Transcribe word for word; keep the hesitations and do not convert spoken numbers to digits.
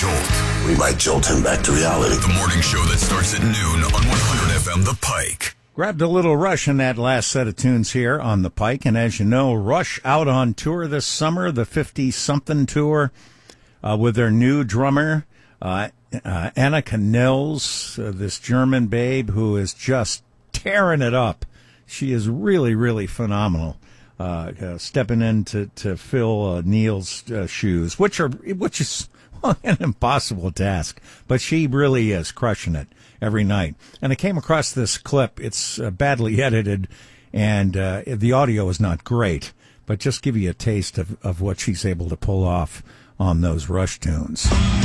Jolt. We might jolt him back to reality. The morning show that starts at noon on one hundred F M The Pike. Grabbed a little Rush in that last set of tunes here on The Pike. And as you know, Rush out on tour this summer, the fifty-something tour, uh, with their new drummer, uh, uh, Annika Nils, uh, this German babe who is just tearing it up. She is really, really phenomenal. Uh, uh, stepping in to, to fill uh, Neil's uh, shoes, which are which is well, an impossible task, but she really is crushing it every night. And I came across this clip. It's uh, badly edited, and uh, the audio is not great, but just give you a taste of, of what she's able to pull off on those Rush tunes.